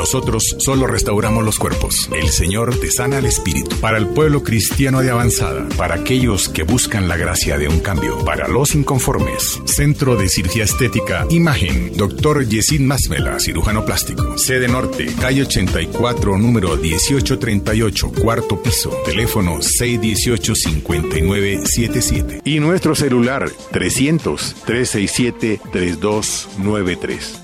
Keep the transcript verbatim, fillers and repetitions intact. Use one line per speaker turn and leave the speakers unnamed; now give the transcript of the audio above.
Nosotros solo restauramos los cuerpos. El Señor te sana el espíritu. Para el pueblo cristiano de avanzada, para aquellos que buscan la gracia de un cambio, para los inconformes. Centro de Cirugía Estética Imagen, doctor Yesid Masmela, cirujano plástico. Sede Norte, calle ochenta y cuatro, número dieciocho treinta y ocho, cuarto piso. Teléfono seis uno ocho, cinco nueve siete siete. Y nuestro celular trescientos, trescientos sesenta y siete, treinta y dos noventa y tres.